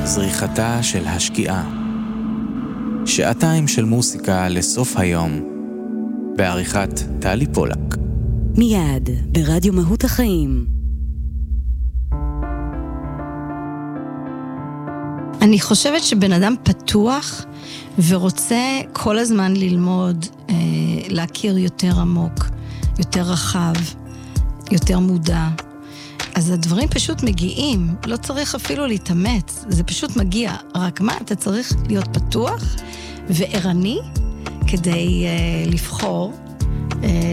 זריחתה של השקיעה. שעתיים של מוסיקה לסוף היום, בעריכת טלי פולק. מיד ברדיו מהות החיים. אני חושבת שבן אדם פתוח ורוצה כל הזמן ללמוד, להכיר יותר עמוק, יותר רחב, יותר מודע. אז הדברים פשוט מגיעים, לא צריך אפילו להתאמץ, זה פשוט מגיע. רק מה, אתה צריך להיות פתוח וערני כדי לבחור